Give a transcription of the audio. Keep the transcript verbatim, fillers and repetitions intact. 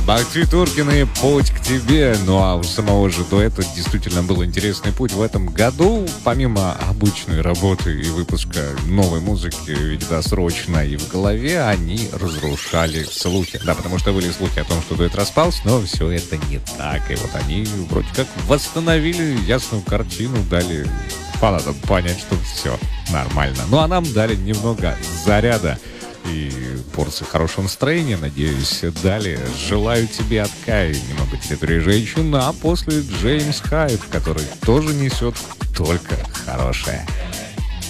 Бахти Туркины «Путь к тебе». Ну а у самого же дуэта действительно был интересный путь в этом году. Помимо обычной работы и выпуска новой музыки, ведь досрочно и в голове, они разрушали слухи. Да, потому что были слухи о том, что дуэт распался, но все это не так. И вот они вроде как восстановили ясную картину, дали фанатам понять, что все нормально. Ну а нам дали немного заряда и порции хорошего настроения, надеюсь, далее. Желаю тебе от Кай немного территории женщин, а после Джеймс Хайп, который тоже несет только хорошее.